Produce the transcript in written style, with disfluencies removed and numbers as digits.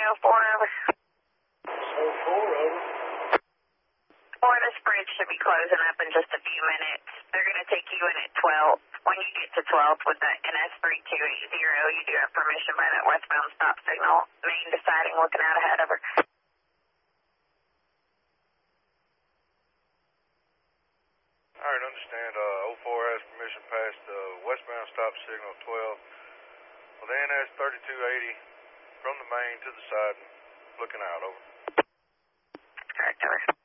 04, over. 04, over. Or this bridge should be closing up in just a few minutes. They're going to take you in at 12. When you get to 12 with the NS3280, you do have permission by that westbound stop signal. Main deciding, looking out ahead, over. All right, understand. 04 has permission past the westbound stop signal 12. Well, the NS3280 from the main to the side, looking out, over. Correct, over.